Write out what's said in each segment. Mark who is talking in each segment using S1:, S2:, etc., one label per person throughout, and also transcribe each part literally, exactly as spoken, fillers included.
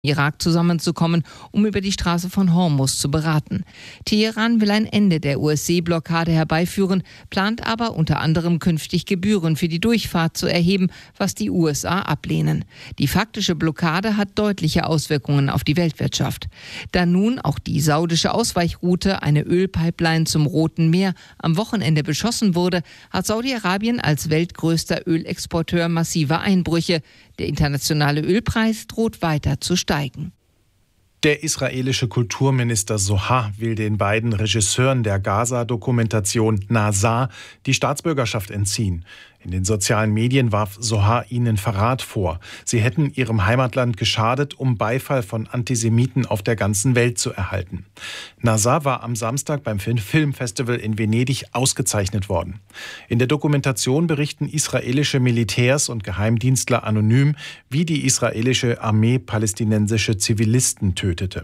S1: Irak zusammenzukommen, um über die Straße von Hormuz zu beraten. Teheran will ein Ende der U S-Seeblockade herbeiführen, plant aber unter anderem künftig Gebühren für die Durchfahrt zu erheben, was die U S A ablehnen. Die faktische Blockade hat deutliche Auswirkungen auf die Weltwirtschaft. Da nun auch die saudische Ausweichroute, eine Ölpipeline zum Roten Meer, am Wochenende beschossen wurde, hat Saudi-Arabien als weltgrößter Ölexporteur massive Einbrüche. Der internationale Ölpreis droht weiter zu steigen.
S2: Der israelische Kulturminister Zohar will den beiden Regisseuren der Gaza-Dokumentation Nazar die Staatsbürgerschaft entziehen. In den sozialen Medien warf Zohar ihnen Verrat vor. Sie hätten ihrem Heimatland geschadet, um Beifall von Antisemiten auf der ganzen Welt zu erhalten. Nazar war am Samstag beim Filmfestival in Venedig ausgezeichnet worden. In der Dokumentation berichten israelische Militärs und Geheimdienstler anonym, wie die israelische Armee palästinensische Zivilisten tötete.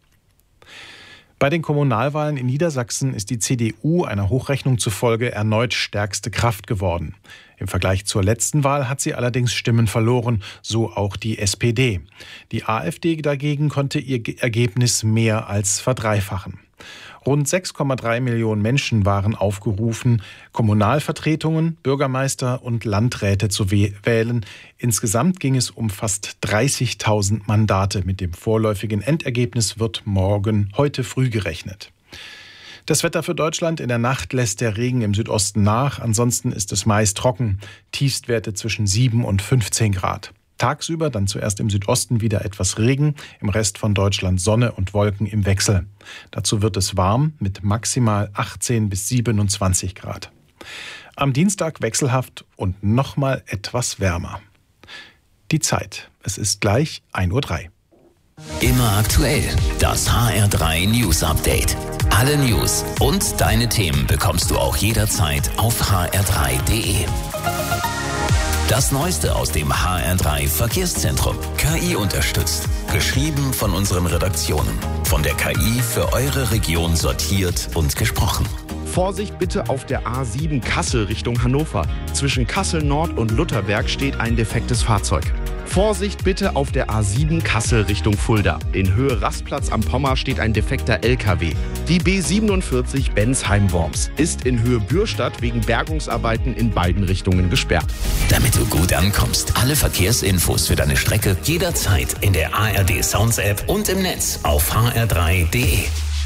S2: Bei den Kommunalwahlen in Niedersachsen ist die C D U einer Hochrechnung zufolge erneut stärkste Kraft geworden. Im Vergleich zur letzten Wahl hat sie allerdings Stimmen verloren, so auch die S P D. Die AfD dagegen konnte ihr Ergebnis mehr als verdreifachen. Rund sechs Komma drei Millionen Menschen waren aufgerufen, Kommunalvertretungen, Bürgermeister und Landräte zu wählen. Insgesamt ging es um fast dreißigtausend Mandate. Mit dem vorläufigen Endergebnis wird morgen, heute früh gerechnet. Das Wetter für Deutschland: In der Nacht lässt der Regen im Südosten nach. Ansonsten ist es meist trocken. Tiefstwerte zwischen sieben und fünfzehn Grad. Tagsüber dann zuerst im Südosten wieder etwas Regen, im Rest von Deutschland Sonne und Wolken im Wechsel. Dazu wird es warm mit maximal achtzehn bis siebenundzwanzig Grad. Am Dienstag wechselhaft und nochmal etwas wärmer. Die Zeit: Es ist gleich ein Uhr drei.
S3: Immer aktuell, das H R drei News Update. Alle News und deine Themen bekommst du auch jederzeit auf h r drei punkt d e. Das Neueste aus dem H R drei Verkehrszentrum. K I unterstützt. Geschrieben von unseren Redaktionen. Von der K I für eure Region sortiert und gesprochen.
S4: Vorsicht bitte auf der A sieben Kassel Richtung Hannover. Zwischen Kassel Nord und Lutherberg steht ein defektes Fahrzeug. Vorsicht bitte auf der A sieben Kassel Richtung Fulda. In Höhe Rastplatz am Pommer steht ein defekter L K W. Die B siebenundvierzig Bensheim-Worms ist in Höhe Bürstadt wegen Bergungsarbeiten in beiden Richtungen gesperrt.
S3: Damit du gut ankommst, alle Verkehrsinfos für deine Strecke jederzeit in der A R D Sounds App und im Netz auf h r drei punkt d e.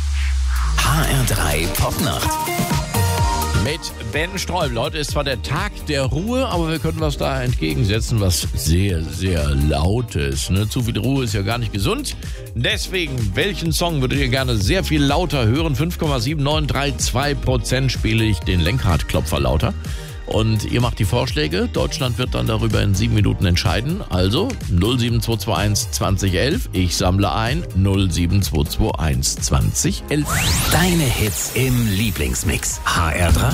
S3: H R drei Popnacht.
S5: Mit Ben Sträubel. Heute ist zwar der Tag der Ruhe, aber wir können was da entgegensetzen, was sehr, sehr laut ist. Ne? Zu viel Ruhe ist ja gar nicht gesund. Deswegen, welchen Song würdet ihr gerne sehr viel lauter hören? fünf Komma sieben neun drei zwei Prozent spiele ich den Lenkradklopfer lauter. Und ihr macht die Vorschläge. Deutschland wird dann darüber in sieben Minuten entscheiden. Also null sieben zwei zwei eins zwanzig elf. Ich sammle ein null sieben zwei zwei eins zwanzig elf.
S3: Deine Hits im Lieblingsmix. H R drei.